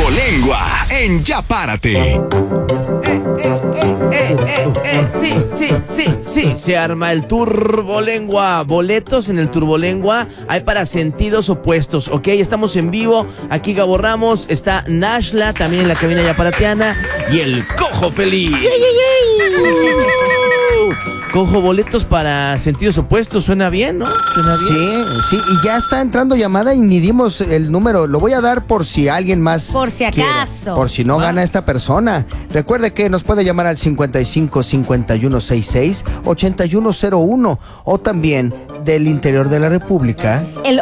Turbolengua en Ya Párate. Sí, se arma el Turbolengua. Boletos en el Turbolengua hay para sentidos opuestos, ¿ok? Estamos en vivo, aquí Gabo Ramos, está Nashla, también en la cabina yaparateana, y el Cojo Feliz. Cojo, boletos para sentidos opuestos, ¿suena bien, no? ¿Suena bien? Sí, y ya está entrando llamada y ni dimos el número. Lo voy a dar por si alguien más Por si quiere, acaso. por si no gana esta persona. Recuerde que nos puede llamar al 55 51 66 8101 o también del interior de la República. El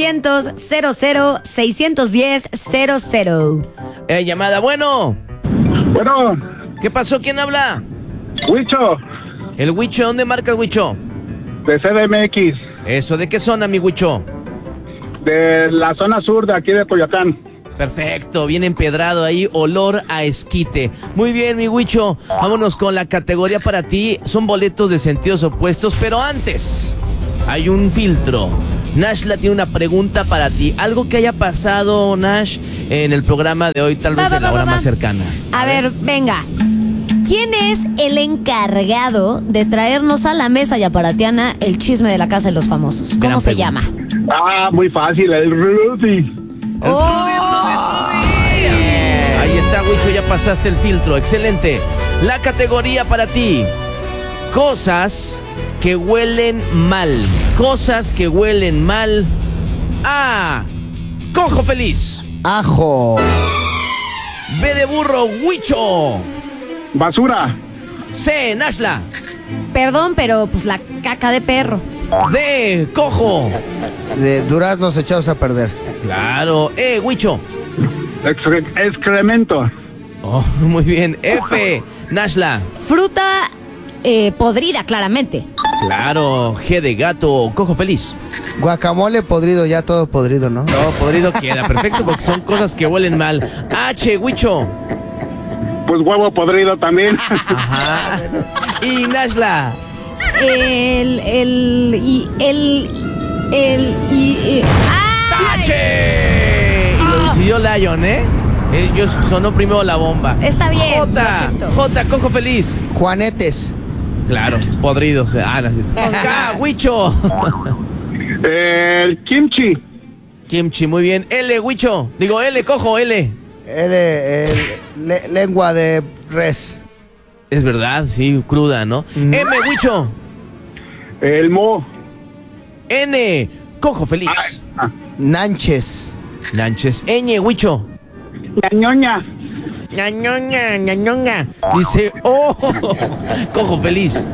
800-00-610-00. Llamada, bueno. Bueno, ¿Qué pasó? ¿Quién habla? Huicho, El Huicho, ¿dónde marca el Huicho? de CDMX, Eso, ¿de qué zona, mi Huicho? de la zona sur de aquí de Coyoacán. Perfecto, bien empedrado ahí, olor a esquite. Muy bien, mi Huicho, vámonos con la categoría para ti. Son boletos de sentidos opuestos, pero antes hay un filtro. Nashla tiene una pregunta para ti. Algo que haya pasado, Nash, en el programa de hoy, tal vez de la hora más cercana. A ver, venga. ¿Quién es el encargado de traernos a la mesa yaparateana el chisme de la casa de los famosos? ¿Cómo Gran se pregunta. llama? Ah, muy fácil, el Rudy. Ahí está, Huicho, ya pasaste el filtro. Excelente. La categoría para ti. Cosas que huelen mal. Cosas que huelen mal. A. Cojo Feliz. Ajo. B de burro, Huicho. Basura, C. Nashla. Perdón, pero pues la caca de perro. D. Cojo. De duraznos echados a perder. Claro. E. Huicho. excremento, Oh, muy bien. F. Nashla. Fruta podrida, claramente. Claro. G de gato, Cojo Feliz. Guacamole podrido, ya todo podrido, ¿no? No, podrido queda. Perfecto, porque son cosas que huelen mal. H. Huicho. pues huevo podrido también. Ajá. Y Nashla. ¡Tache! Y lo decidió Lion, ¿eh? Ellos sonó primero la bomba. Está bien, lo J. acepto. J. Cojo Feliz. Juanetes. Claro, podridos. Ah, no. K. Huicho. El kimchi, Kimchi, muy bien. L. Huicho. Digo, L. Cojo, L. Lengua de res. Es verdad, sí, cruda, ¿no? M. Huicho. el mo, N. Cojo Feliz. Nanches. Lanches. Ñ. Huicho. la ñoña, Ñañoña, ñañoña. Dice, oh, Cojo Feliz.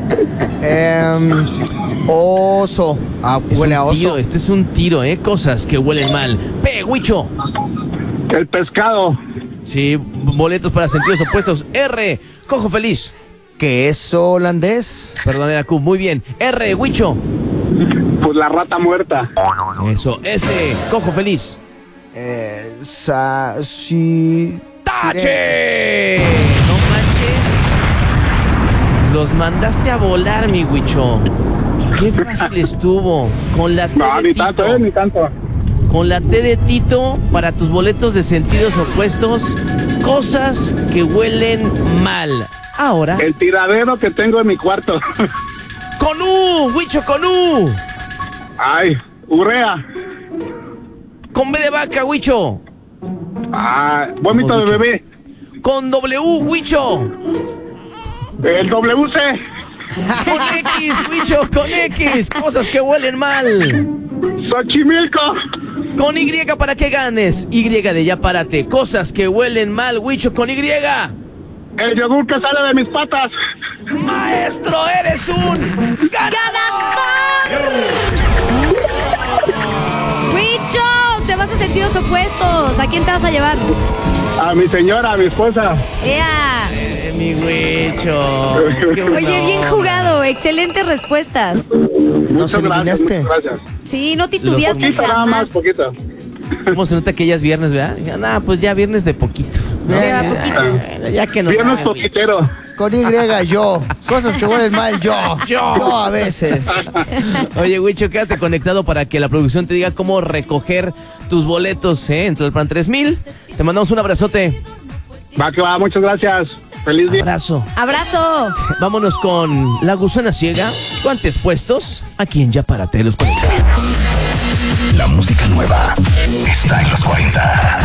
Oso. Ah, Es huele a un tiro, oso. este es un tiro, cosas que huelen mal. P. Huicho. el pescado, Sí, boletos para sentidos opuestos. R. Cojo Feliz. Queso holandés. Perdón, era Q. Muy bien. R. Huicho. pues la rata muerta, Eso. S. Cojo Feliz. ¡Tache! No manches. Los mandaste a volar, mi Huicho. Qué fácil estuvo. Con la T no, de ni Tito. tanto, ni tanto. Con la T de Tito para tus boletos de sentidos opuestos. Cosas que huelen mal. Ahora, El tiradero que tengo en mi cuarto. con U, Huicho, con U. Ay, urea, Con B de vaca, Huicho. vómito de bebé, Con W, Huicho. el WC, Con X, Huicho, con X. Cosas que huelen mal. Xochimilco, Con Y para que ganes. Y de ya párate. Cosas que huelen mal, Huicho, con Y. el yogur que sale de mis patas. Maestro, eres un ganador. ¡Huicho! Te vas a sentidos opuestos. ¿A quién te vas a llevar? A mi señora, a mi esposa. ¡Ea! Mi Huicho. Qué buena Oye, bien onda. jugado. Excelentes respuestas. ¿Nos adivinaste? Muchas gracias. Sí, no titubeaste Poquito, nada más, jamás. poquito. ¿Cómo se nota que ya es viernes, verdad? Ya, nada, pues ya viernes de poquito. De a poquito. Ya que no. Viernes Ay, poquitero. Con Y, yo. Cosas que huelen mal, yo. Yo a veces. Oye, Huicho, quédate conectado para que la producción te diga cómo recoger tus boletos, ¿eh? En Tlalpan 3000. Te mandamos un abrazote. Va que va, muchas gracias. Feliz día. Abrazo. ¡Abrazo! Vámonos con La Gusana Ciega. Guantes puestos. Aquí en Ya Párate de los 40. La música nueva está en los 40.